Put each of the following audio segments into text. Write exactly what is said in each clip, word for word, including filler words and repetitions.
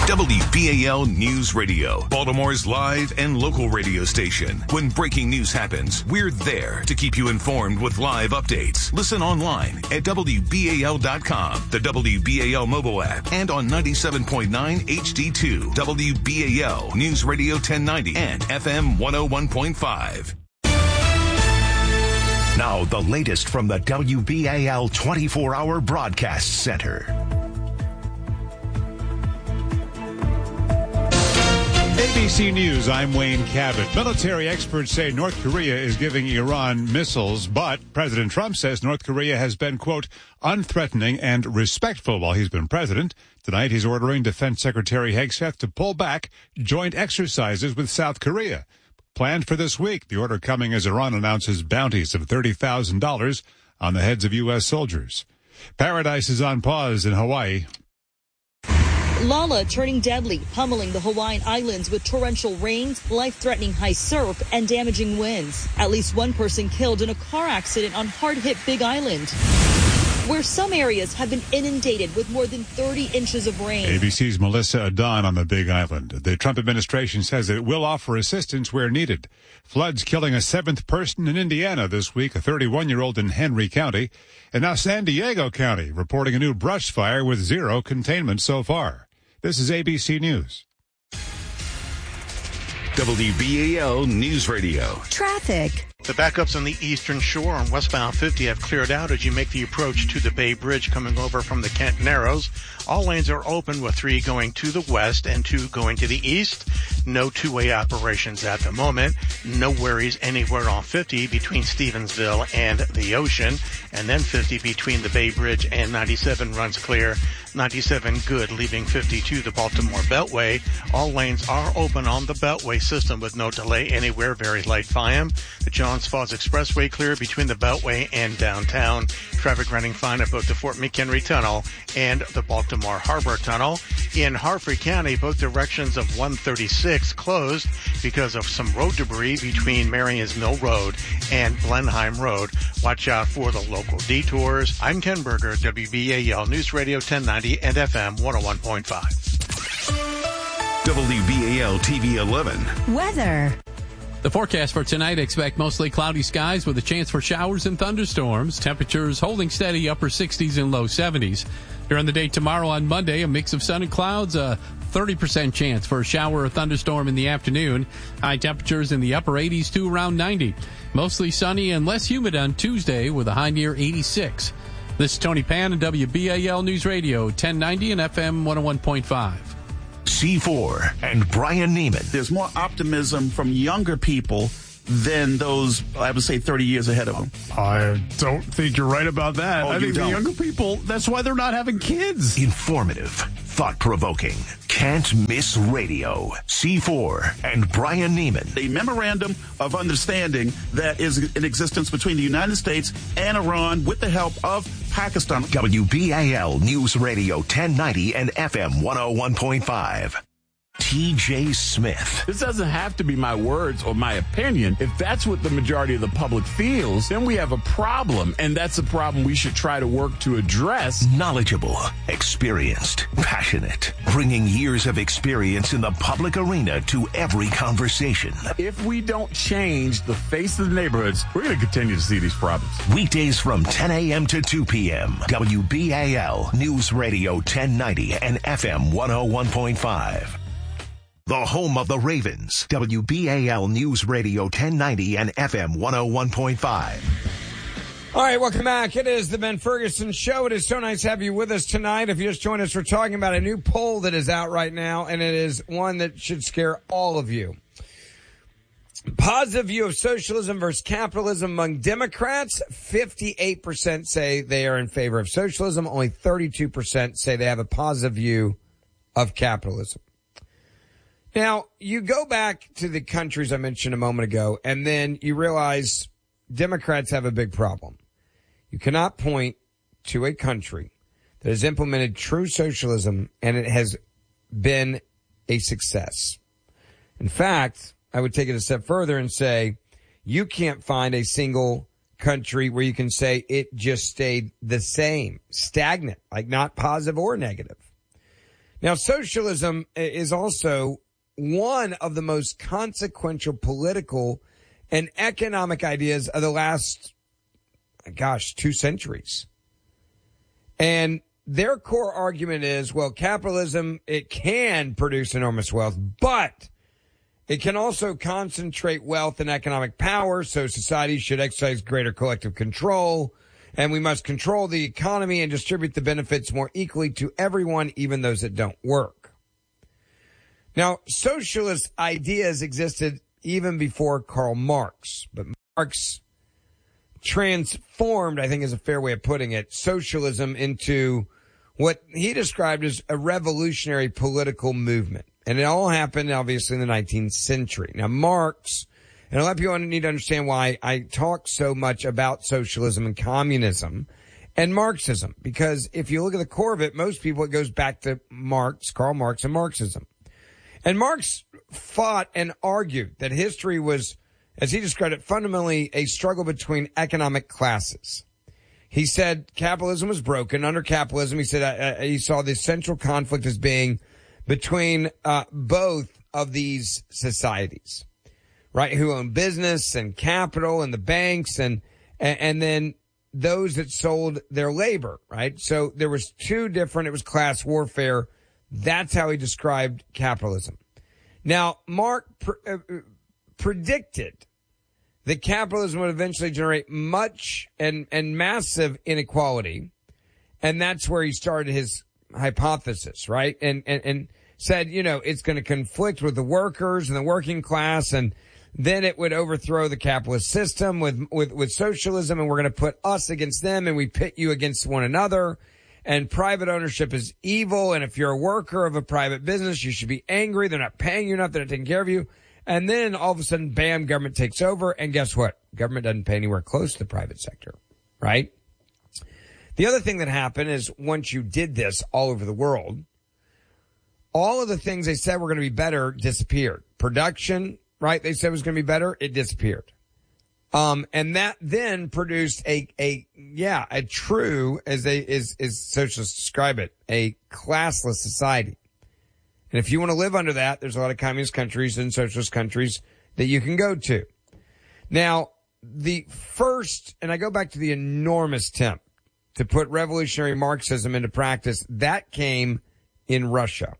W B A L News Radio, Baltimore's live and local radio station. When breaking news happens, we're there to keep you informed with live updates. Listen online at W B A L dot com, the W B A L mobile app, and on ninety-seven point nine H D two, W B A L News Radio ten ninety, and F M one oh one point five. Now, the latest from the W B A L twenty-four hour Broadcast Center. A B C News, I'm Wayne Cabot. Military experts say North Korea is giving Iran missiles, but President Trump says North Korea has been, quote, unthreatening and respectful while he's been president. Tonight, he's ordering Defense Secretary Hegseth to pull back joint exercises with South Korea. Planned for this week, the order coming as Iran announces bounties of thirty thousand dollars on the heads of U S soldiers. Paradise is on pause in Hawaii. Lala turning deadly, pummeling the Hawaiian Islands with torrential rains, life-threatening high surf, and damaging winds. At least one person killed in a car accident on hard-hit Big Island, where some areas have been inundated with more than thirty inches of rain. A B C's Melissa Adon on the Big Island. The Trump administration says it will offer assistance where needed. Floods killing a seventh person in Indiana this week, a thirty-one-year-old in Henry County. And now San Diego County reporting a new brush fire with zero containment so far. This is A B C News. W B A L News Radio. Traffic. The backups on the eastern shore on westbound fifty have cleared out as you make the approach to the Bay Bridge coming over from the Kent Narrows. All lanes are open with three going to the west and two going to the east. No two-way operations at the moment. No worries anywhere on fifty between Stevensville and the ocean. And then fifty between the Bay Bridge and ninety-seven runs clear. ninety-seven good, leaving fifty to the Baltimore Beltway. All lanes are open on the Beltway system with no delay anywhere. Very light V I M. The Johns Falls Expressway clear between the Beltway and downtown. Traffic running fine at both the Fort McHenry Tunnel and the Baltimore Harbor Tunnel. In Harford County, both directions of one thirty-six closed because of some road debris between Marion's Mill Road and Blenheim Road. Watch out for the local detours. I'm Ken Berger, W B A L News Radio ten ninety and F M one oh one point five. W B A L T V eleven. Weather. The forecast for tonight, expect mostly cloudy skies with a chance for showers and thunderstorms. Temperatures holding steady, upper sixties and low seventies. During the day tomorrow on Monday, a mix of sun and clouds, a thirty percent chance for a shower or thunderstorm in the afternoon. High temperatures in the upper eighties to around ninety. Mostly sunny and less humid on Tuesday with a high near eighty-six. This is Tony Pan and W B A L News Radio ten ninety and F M one oh one point five. C four and Brian Neiman. There's more optimism from younger people than those, I would say, thirty years ahead of them. I don't think you're right about that. Oh, I think don't. the younger people, that's why they're not having kids. Informative, thought-provoking, can't miss radio. C four and Brian Neiman. A memorandum of understanding that is in existence between the United States and Iran with the help of Pakistan. W B A L News Radio ten ninety and F M one oh one point five. T J Smith. This doesn't have to be my words or my opinion. If that's what the majority of the public feels, then we have a problem, and that's a problem we should try to work to address. Knowledgeable, experienced, passionate, bringing years of experience in the public arena to every conversation. If we don't change the face of the neighborhoods, we're going to continue to see these problems. Weekdays from ten a.m. to two p.m. W B A L News Radio ten ninety and F M one oh one point five. The home of the Ravens. W B A L News Radio ten ninety and F M one oh one point five. All right, welcome back. It is the Ben Ferguson Show. It is so nice to have you with us tonight. If you just joined us, we're talking about a new poll that is out right now, and it is one that should scare all of you. Positive view of socialism versus capitalism among Democrats. fifty-eight percent say they are in favor of socialism. Only thirty-two percent say they have a positive view of capitalism. Now, you go back to the countries I mentioned a moment ago, and then you realize Democrats have a big problem. You cannot point to a country that has implemented true socialism, and it has been a success. In fact, I would take it a step further and say you can't find a single country where you can say it just stayed the same, stagnant, like not positive or negative. Now, socialism is also one of the most consequential political and economic ideas of the last, gosh, two centuries. And their core argument is, well, capitalism, it can produce enormous wealth, but it can also concentrate wealth and economic power, so society should exercise greater collective control, and we must control the economy and distribute the benefits more equally to everyone, even those that don't work. Now, socialist ideas existed even before Karl Marx, but Marx transformed, I think is a fair way of putting it, socialism into what he described as a revolutionary political movement. And it all happened, obviously, in the nineteenth century. Now, Marx, and a lot of people need to understand why I talk so much about socialism and communism and Marxism, because if you look at the core of it, most people, it goes back to Marx, Karl Marx, and Marxism. And Marx fought and argued that history was, as he described it, fundamentally a struggle between economic classes. He said capitalism was broken. Under capitalism, he said uh, he saw this central conflict as being between uh, both of these societies, right? Who own business and capital and the banks and, and and then those that sold their labor, right? So there was two different, it was class warfare. That's how he described capitalism. Now, Marx pr- uh, predicted that capitalism would eventually generate much and, and massive inequality. And that's where he started his hypothesis, right? And, and, and said, you know, it's going to conflict with the workers and the working class, and then it would overthrow the capitalist system with, with, with socialism, and we're going to put us against them, and we pit you against one another. And private ownership is evil. And if you're a worker of a private business, you should be angry. They're not paying you enough. They're not taking care of you. And then all of a sudden, bam, government takes over. And guess what? Government doesn't pay anywhere close to the private sector, right? The other thing that happened is once you did this all over the world, all of the things they said were going to be better disappeared. Production, right? They said was going to be better. It disappeared. Um, and that then produced a, a, yeah, a true, as they, as, as socialists describe it, a classless society. And if you want to live under that, there's a lot of communist countries and socialist countries that you can go to. Now, the first, and I go back to the enormous attempt to put revolutionary Marxism into practice, that came in Russia.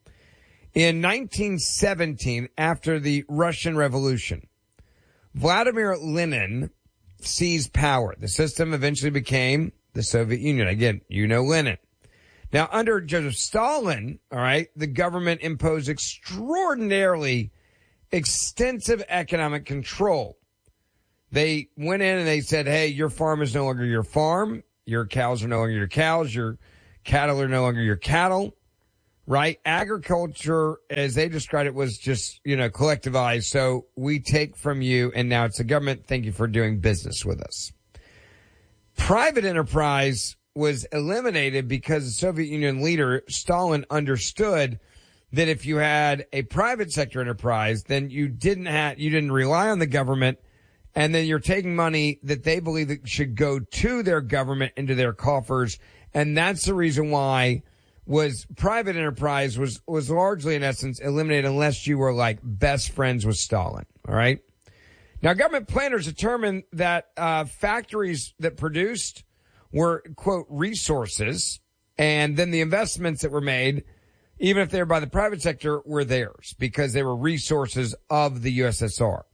In nineteen seventeen, after the Russian Revolution, Vladimir Lenin seized power. The system eventually became the Soviet Union. Again, you know Lenin. Now, under Joseph Stalin, all right, the government imposed extraordinarily extensive economic control. They went in and they said, hey, your farm is no longer your farm. Your cows are no longer your cows. Your cattle are no longer your cattle. Right? Agriculture, as they described it, was just, you know, collectivized. So we take from you, and now it's the government. Thank you for doing business with us. Private enterprise was eliminated because the Soviet Union leader, Stalin, understood that if you had a private sector enterprise, then you didn't have, you didn't rely on the government, and then you're taking money that they believe that should go to their government into their coffers. And that's the reason why was private enterprise was, was largely, in essence, eliminated unless you were like best friends with Stalin. All right. Now, government planners determined that uh, factories that produced were, quote, resources, and then the investments that were made, even if they were by the private sector, were theirs because they were resources of the U S S R.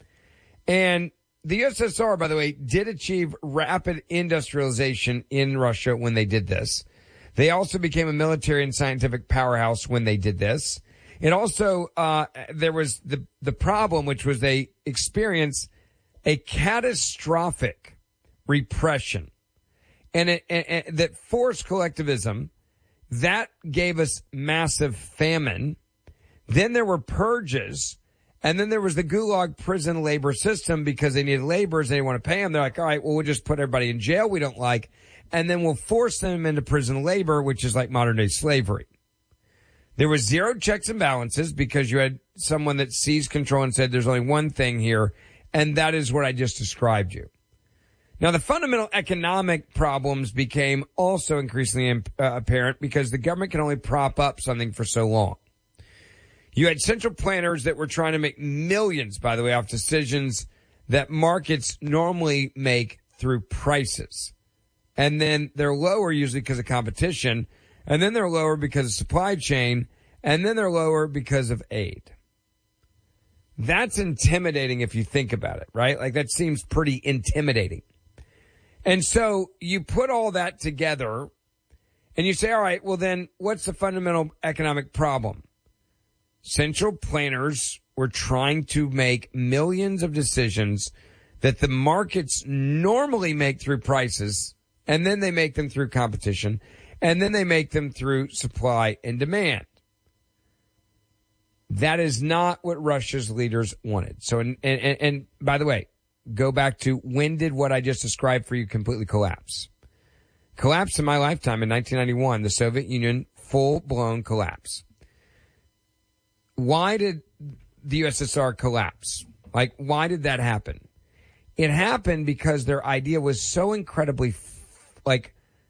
And the U S S R, by the way, did achieve rapid industrialization in Russia when they did this. They also became a military and scientific powerhouse when they did this. It also, uh, there was the, the problem, which was they experienced a catastrophic repression and, it, and, and that forced collectivism. That gave us massive famine. Then there were purges. And then there was the Gulag prison labor system because they needed laborers. They didn't want to pay them. They're like, all right, well, we'll just put everybody in jail we don't like. And then we'll force them into prison labor, which is like modern day slavery. There was zero checks and balances because you had someone that seized control and said there's only one thing here, and that is what I just described you. Now, the fundamental economic problems became also increasingly imp- uh, apparent because the government can only prop up something for so long. You had central planners that were trying to make millions, by the way, off decisions that markets normally make through prices. And then they're lower usually because of competition. And then they're lower because of supply chain. And then they're lower because of aid. That's intimidating if you think about it, right? Like that seems pretty intimidating. And so you put all that together and you say, all right, well then what's the fundamental economic problem? Central planners were trying to make millions of decisions that the markets normally make through prices, and then they make them through competition, and then they make them through supply and demand. That is not what Russia's leaders wanted. So, and, and, and by the way, go back to when did what I just described for you completely collapse? Collapsed in my lifetime in nineteen ninety-one, the Soviet Union, full-blown collapse. Why did the U S S R collapse? Like, why did that happen? It happened because their idea was so incredibly, like,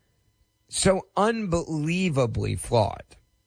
so unbelievably flawed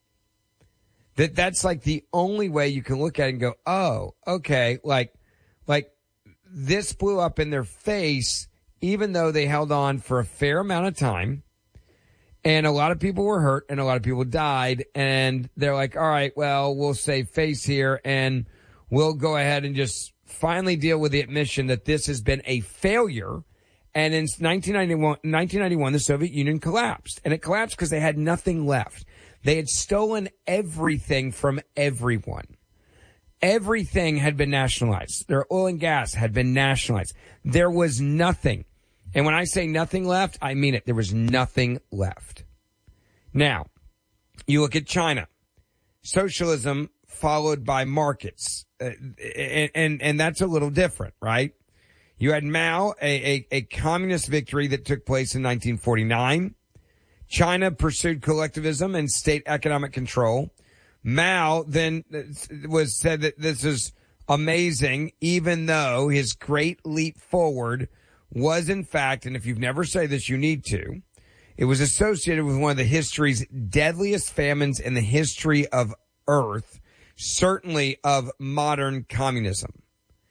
that that's like the only way you can look at it and go, oh, okay, like, like this blew up in their face, even though they held on for a fair amount of time. And a lot of people were hurt and a lot of people died. And they're like, all right, well, we'll save face here and we'll go ahead and just finally deal with the admission that this has been a failure. And in nineteen ninety-one, nineteen ninety-one, the Soviet Union collapsed. And it collapsed because they had nothing left. They had stolen everything from everyone. Everything had been nationalized. Their oil and gas had been nationalized. There was nothing. And when I say nothing left, I mean it. There was nothing left. Now, you look at China. Socialism followed by markets. Uh, and, and, and that's a little different, right? You had Mao, a, a, a communist victory that took place in nineteen forty-nine. China pursued collectivism and state economic control. Mao then was said that this is amazing, even though his great leap forward was in fact, and if you've never said this, you need to, it was associated with one of the history's deadliest famines in the history of Earth, certainly of modern communism.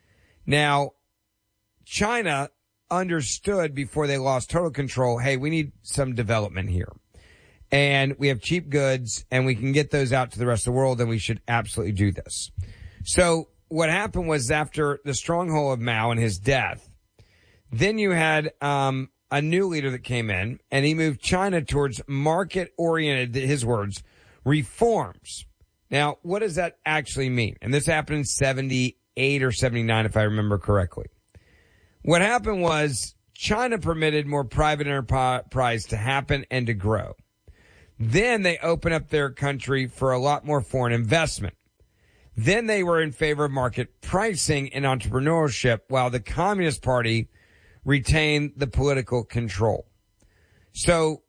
Now, China understood before they lost total control, hey, we need some development here. And we have cheap goods and we can get those out to the rest of the world, and we should absolutely do this. So what happened was after the stronghold of Mao and his death, then you had um, a new leader that came in, and he moved China towards market-oriented, his words, reforms. Now, what does that actually mean? And this happened in seventy-eight or seventy-nine, if I remember correctly. What happened was China permitted more private enterprise to happen and to grow. Then they opened up their country for a lot more foreign investment. Then they were in favor of market pricing and entrepreneurship, while the Communist Party retained the political control. So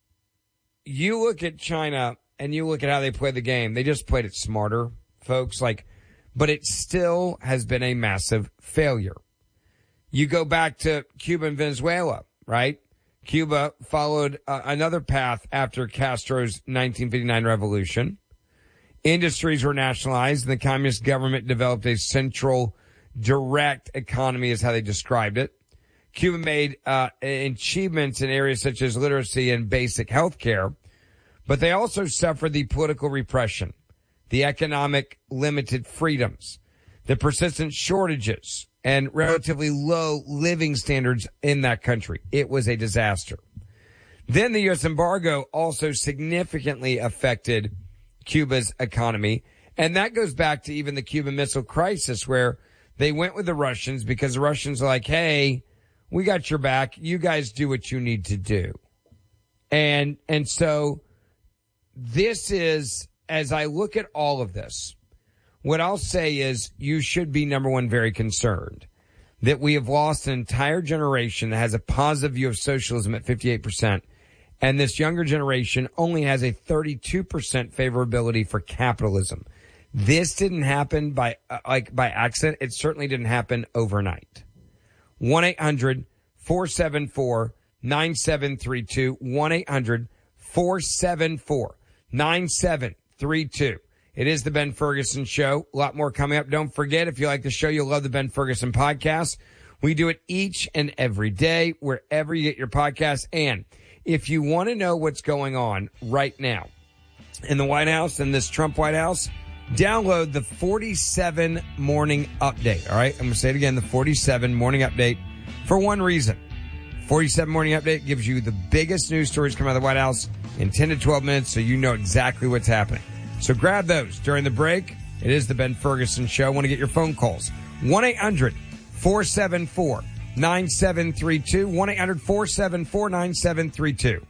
you look at China and you look at how they play the game. They just played it smarter, folks. Like, but it still has been a massive failure. You go back to Cuba and Venezuela, right? Cuba followed uh, another path after Castro's nineteen fifty-nine revolution. Industries were nationalized, and the communist government developed a central direct economy, is how they described it. Cuba made uh, achievements in areas such as literacy and basic health care, but they also suffered the political repression, the economic limited freedoms, the persistent shortages, and relatively low living standards in that country. It was a disaster. Then the U S embargo also significantly affected Cuba's economy, and that goes back to even the Cuban Missile Crisis, where they went with the Russians because the Russians are like, hey, we got your back. You guys do what you need to do. And, and so this is, as I look at all of this, what I'll say is you should be, number one, very concerned that we have lost an entire generation that has a positive view of socialism at fifty-eight percent. And this younger generation only has a thirty-two percent favorability for capitalism. This didn't happen by, uh, like, by accident. It certainly didn't happen overnight. one eight hundred four seven four, nine seven three two. one eight hundred, four seven four, nine seven three two. It is the Ben Ferguson Show. A lot more coming up. Don't forget, if you like the show, you'll love the Ben Ferguson podcast. We do it each and every day, wherever you get your podcasts. And if you want to know what's going on right now in the White House, in this Trump White House, download the forty-seven Morning Update. All right, I'm going to say it again, the forty-seven Morning Update, for one reason. forty-seven Morning Update gives you the biggest news stories coming out of the White House in ten to twelve minutes, so you know exactly what's happening. So grab those during the break. It is the Ben Ferguson Show. I want to get your phone calls. one eight hundred, four seven four, nine seven three two. one eight hundred, four seven four, nine seven three two.